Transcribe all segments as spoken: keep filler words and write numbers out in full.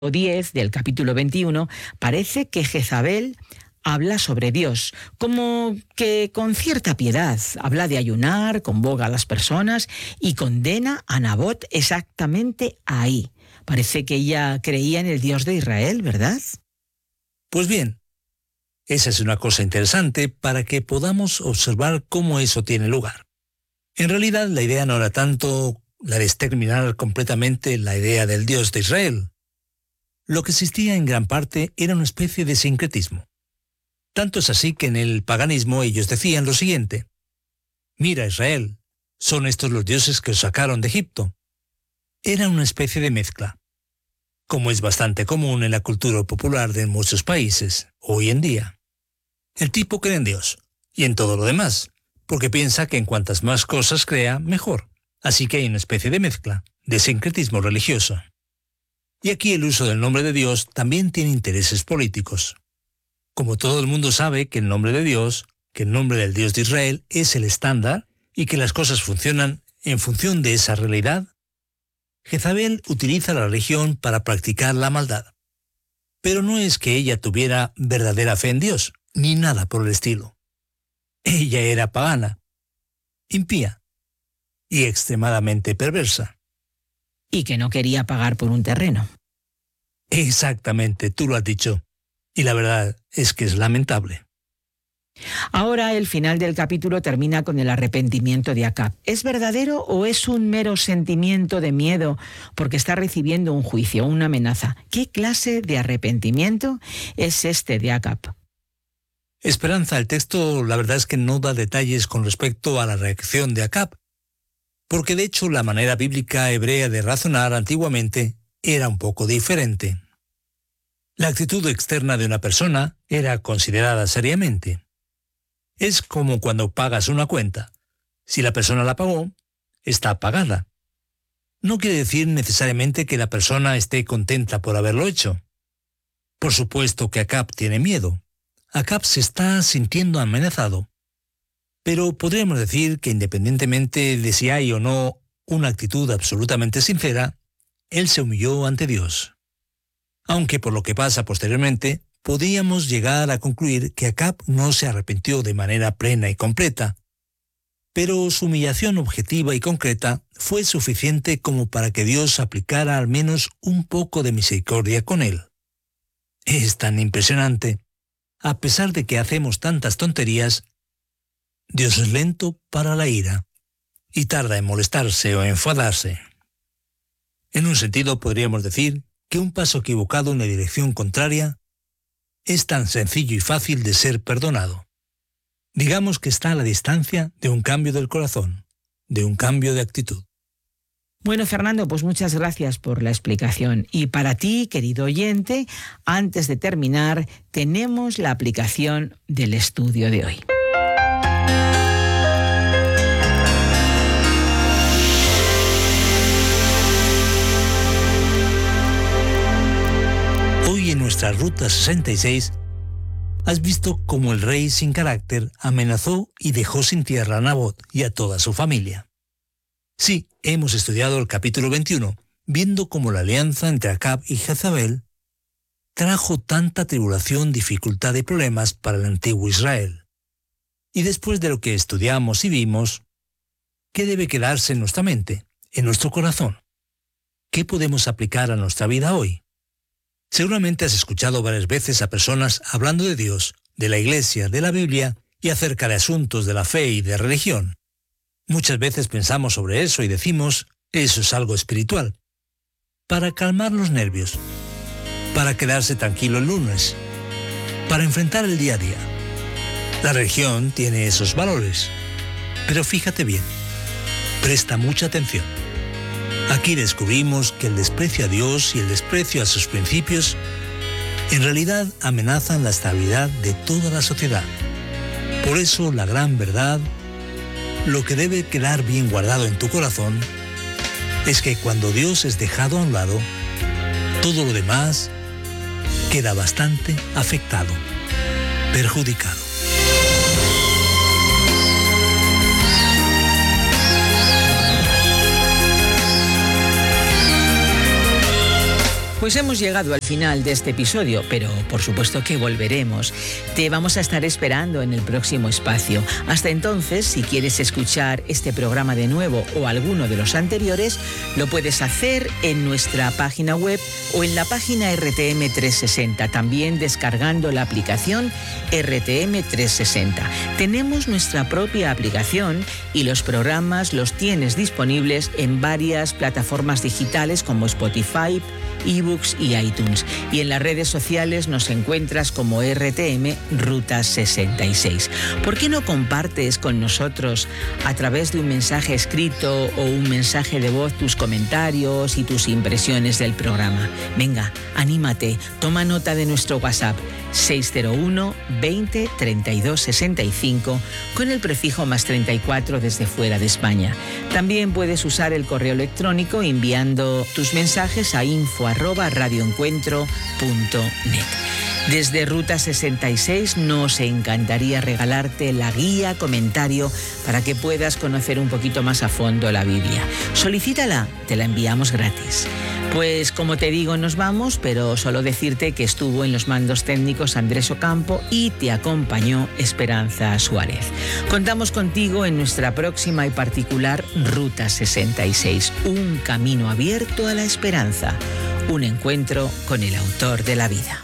diez del capítulo veintiuno, parece que Jezabel habla sobre Dios, como que con cierta piedad, habla de ayunar, convoca a las personas y condena a Nabot exactamente ahí. Parece que ella creía en el Dios de Israel, ¿verdad? Pues bien, esa es una cosa interesante para que podamos observar cómo eso tiene lugar. En realidad, la idea no era tanto la de exterminar completamente la idea del Dios de Israel. Lo que existía en gran parte era una especie de sincretismo. Tanto es así que en el paganismo ellos decían lo siguiente: mira, Israel, son estos los dioses que os sacaron de Egipto. Era una especie de mezcla, como es bastante común en la cultura popular de muchos países hoy en día. El tipo cree en Dios y en todo lo demás, porque piensa que en cuantas más cosas crea, mejor. Así que hay una especie de mezcla, de sincretismo religioso. Y aquí el uso del nombre de Dios también tiene intereses políticos. Como todo el mundo sabe que el nombre de Dios, que el nombre del Dios de Israel es el estándar y que las cosas funcionan en función de esa realidad, Jezabel utiliza la religión para practicar la maldad. Pero no es que ella tuviera verdadera fe en Dios, ni nada por el estilo. Ella era pagana, impía y extremadamente perversa. Y que no quería pagar por un terreno. Exactamente, tú lo has dicho. Y la verdad es que es lamentable. Ahora el final del capítulo termina con el arrepentimiento de Acab. ¿Es verdadero o es un mero sentimiento de miedo porque está recibiendo un juicio, una amenaza? ¿Qué clase de arrepentimiento es este de Acab? Esperanza, el texto la verdad es que no da detalles con respecto a la reacción de Acab, porque de hecho la manera bíblica hebrea de razonar antiguamente era un poco diferente. La actitud externa de una persona era considerada seriamente. Es como cuando pagas una cuenta. Si la persona la pagó, está pagada. No quiere decir necesariamente que la persona esté contenta por haberlo hecho. Por supuesto que Acab tiene miedo. Acab se está sintiendo amenazado. Pero podríamos decir que independientemente de si hay o no una actitud absolutamente sincera, él se humilló ante Dios. Aunque por lo que pasa posteriormente, podríamos llegar a concluir que Acab no se arrepintió de manera plena y completa, pero su humillación objetiva y concreta fue suficiente como para que Dios aplicara al menos un poco de misericordia con él. Es tan impresionante. A pesar de que hacemos tantas tonterías, Dios es lento para la ira y tarda en molestarse o enfadarse. En un sentido podríamos decir que un paso equivocado en la dirección contraria es tan sencillo y fácil de ser perdonado. Digamos que está a la distancia de un cambio del corazón, de un cambio de actitud. Bueno, Fernando, pues muchas gracias por la explicación. Y para ti, querido oyente, antes de terminar, tenemos la aplicación del estudio de hoy. Hoy en nuestra Ruta sesenta y seis has visto cómo el rey sin carácter amenazó y dejó sin tierra a Nabot y a toda su familia. Sí, hemos estudiado el capítulo veintiuno, viendo cómo la alianza entre Acab y Jezabel trajo tanta tribulación, dificultad y problemas para el antiguo Israel. Y después de lo que estudiamos y vimos, ¿qué debe quedarse en nuestra mente, en nuestro corazón? ¿Qué podemos aplicar a nuestra vida hoy? Seguramente has escuchado varias veces a personas hablando de Dios, de la Iglesia, de la Biblia y acerca de asuntos de la fe y de religión. Muchas veces pensamos sobre eso y decimos, eso es algo espiritual. Para calmar los nervios, para quedarse tranquilo el lunes, para enfrentar el día a día. La religión tiene esos valores, pero fíjate bien, presta mucha atención. Aquí descubrimos que el desprecio a Dios y el desprecio a sus principios en realidad amenazan la estabilidad de toda la sociedad. Por eso la gran verdad, lo que debe quedar bien guardado en tu corazón, es que cuando Dios es dejado a un lado, todo lo demás queda bastante afectado, perjudicado. Pues hemos llegado al final de este episodio, pero por supuesto que volveremos. Te vamos a estar esperando en el próximo espacio. Hasta entonces, si quieres escuchar este programa de nuevo o alguno de los anteriores, lo puedes hacer en nuestra página web o en la página R T M trescientos sesenta, también descargando la aplicación R T M trescientos sesenta. Tenemos nuestra propia aplicación y los programas los tienes disponibles en varias plataformas digitales como Spotify, eBooks y iTunes. Y en las redes sociales nos encuentras como R T M Ruta sesenta y seis. ¿Por qué no compartes con nosotros a través de un mensaje escrito o un mensaje de voz tus comentarios y tus impresiones del programa? Venga, anímate, toma nota de nuestro WhatsApp seis cero uno veinte treinta y dos sesenta y cinco con el prefijo más treinta y cuatro desde fuera de España. También puedes usar el correo electrónico enviando tus mensajes a info arroba radioencuentro punto net. Desde Ruta sesenta y seis nos encantaría regalarte la guía comentario para que puedas conocer un poquito más a fondo la Biblia. Solicítala, te la enviamos gratis. Pues como te digo, nos vamos, pero solo decirte que estuvo en los mandos técnicos Andrés Ocampo y te acompañó Esperanza Suárez. Contamos contigo en nuestra próxima y particular Ruta sesenta y seis, un camino abierto a la esperanza, un encuentro con el autor de la vida.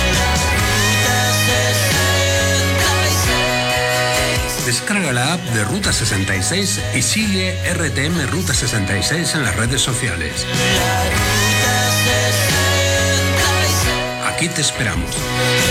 Descarga la app de Ruta sesenta y seis y sigue R T M Ruta sesenta y seis en las redes sociales. Aquí te esperamos.